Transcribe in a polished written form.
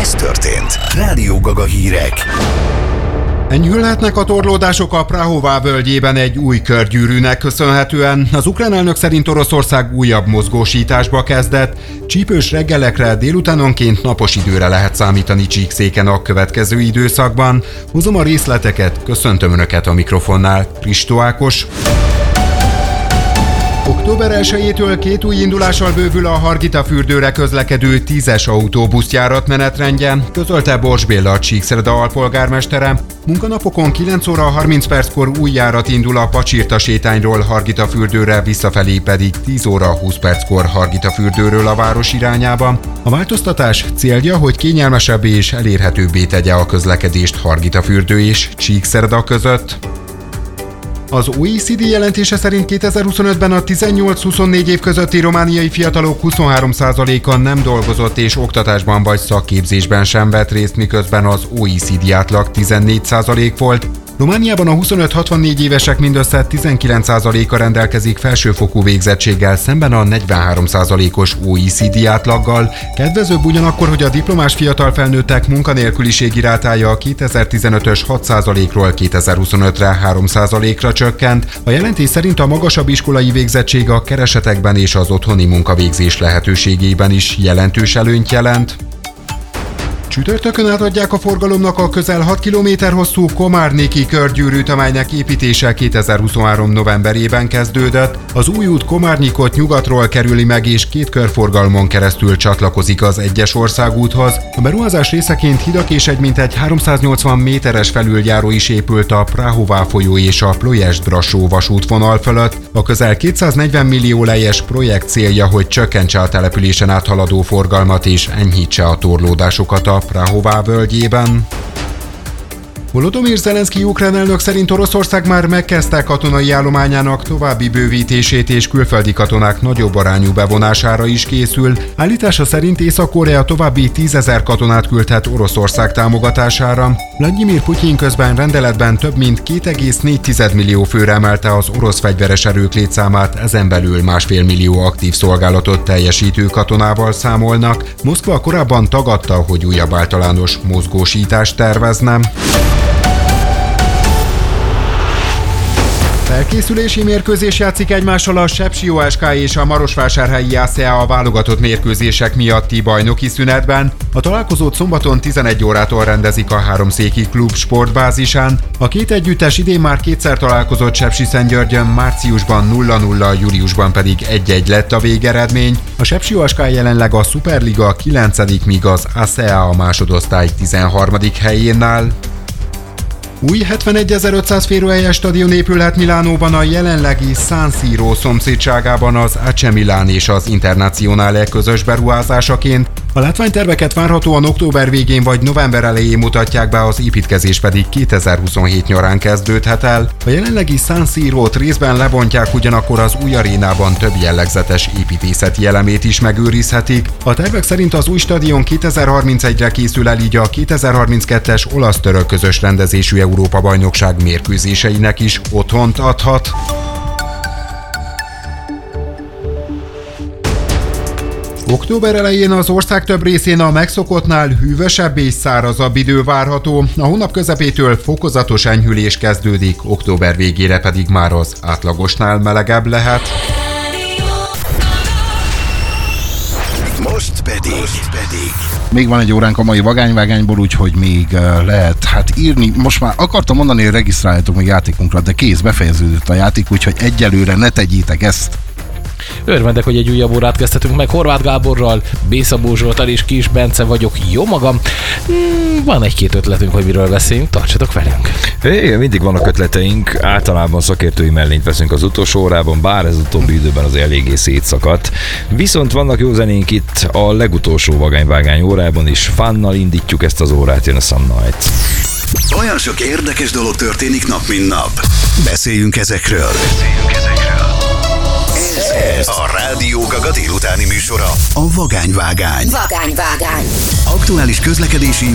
Ez történt. Rádió Gaga hírek. Enyhülhetnek a torlódások a Prahová völgyében egy új körgyűrűnek köszönhetően. Az ukrán elnök szerint Oroszország újabb mozgósításba kezdett. Csípős reggelekre, délutánonként napos időre lehet számítani Csíkszéken a következő időszakban. Hozom a részleteket, köszöntöm Önöket a mikrofonnál. Kristó Ákos. Október 1-től 2 új indulással bővül a Hargita-fürdőre közlekedő 10-es autóbuszjárat menetrendje, közölte Bors Béla, a Csíkszereda alpolgármestere. Munkanapokon 9 óra 30 perckor új járat indul a Pacsirta sétányról Hargita-fürdőre, visszafelé pedig 10 óra 20 perckor Hargita-fürdőről a város irányába. A változtatás célja, hogy kényelmesebbé és elérhetőbbé tegye a közlekedést Hargita-fürdő és Csíkszereda között. Az OECD jelentése szerint 2025-ben a 18-24 év közötti romániai fiatalok 23%-a nem dolgozott és oktatásban vagy szakképzésben sem vett részt, miközben az OECD átlag 14% volt. Romániában a 25-64 évesek mindössze 19%-a rendelkezik felsőfokú végzettséggel, szemben a 43%-os OECD átlaggal. Kedvezőbb ugyanakkor, hogy a diplomás fiatal felnőttek munkanélküliségi rátája a 2015-ös 6%-ról 2025-re 3%-ra csökkent. A jelentés szerint a magasabb iskolai végzettség a keresetekben és az otthoni munkavégzés lehetőségében is jelentős előnyt jelent. Csütörtökön átadják a forgalomnak a közel 6 km hosszú Komárnéki körgyűrűt, amelynek építése 2023. novemberében kezdődött. Az új út Komárnyikot nyugatról kerüli meg és 2 körforgalmon keresztül csatlakozik az egyes országúthoz. A beruházás részeként hidak és egy mintegy 380 méteres felüljáró is épült a Prahová folyó és a Ploiești-Brașov vasútvonal fölött. A közel 240 millió lejes projekt célja, hogy csökkentse a településen áthaladó forgalmat és enyhítse a torlódásokat a Prahová völgyében. Volodymyr Zelenszky ukrán elnök szerint Oroszország már megkezdte katonai állományának további bővítését és külföldi katonák nagyobb arányú bevonására is készül. Állítása szerint Észak-Korea további 10 000 katonát küldhet Oroszország támogatására. Vladimir Putyin közben rendeletben több mint 2,4 millió főre emelte az orosz fegyveres erők létszámát, ezen belül 1,5 millió aktív szolgálatot teljesítő katonával számolnak. Moszkva korábban tagadta, hogy újabb általános mozgósítást tervezne. Felkészülési mérkőzés játszik egymással a Sepsi-OSK és a Marosvásárhelyi ASEA a válogatott mérkőzések miatti bajnoki szünetben. A találkozót szombaton 11 órától rendezik a Háromszéki Klub sportbázisán. A két együttes idén már kétszer találkozott Sepsiszentgyörgyön, márciusban 0-0, júliusban pedig 1-1 lett a végeredmény. A Sepsi-OSK jelenleg a Szuperliga 9., míg az ASEA a másodosztály 13. helyén áll. Új 71.500 férőhelyes stadion épülhet Milánóban a jelenlegi San Siro szomszédságában az AC Milan és az Internazionale közös beruházásaként. A látványterveket várhatóan október végén vagy november elején mutatják be, az építkezés pedig 2027 nyarán kezdődhet el. A jelenlegi San Sirót részben lebontják, ugyanakkor az új arénában több jellegzetes építészeti elemét is megőrizhetik. A tervek szerint az új stadion 2031-re készül el, így a 2032-es olasz-török közös rendezésű Európa-bajnokság mérkőzéseinek is otthont adhat. Október elején az ország több részén a megszokottnál hűvösebb és szárazabb idő várható. A hónap közepétől fokozatos enyhülés kezdődik, október végére pedig már az átlagosnál melegebb lehet. Most pedig. Még van egy óránk a mai vagányvágányból, úgyhogy még lehet írni. Most már akartam mondani, hogy regisztráljatok még játékunkra, de kész, befejeződött a játék, úgyhogy egyelőre ne tegyétek ezt. Örvendek, hogy egy újabb órát kezdhetünk meg Horváth Gáborral, B-Szabó Zsoltal és Kis Bence vagyok, jó magam. Van egy-két ötletünk, hogy miről beszélünk, tartsatok velünk. Igen, mindig vannak ötleteink, általában szakértői mellényt veszünk az utolsó órában, bár ez utóbbi időben az eléggé szétszakadt. Viszont vannak jó zenénk itt a legutolsó vagányvágány órában is, fannal indítjuk ezt az órát, jön a Sun Night. Olyan sok érdekes dolog történik nap, mint nap. Beszéljünk ezekről. Ez a Rádió Gaga délutáni műsora, a Vagányvágány. Vagányvágány. Aktuális közlekedési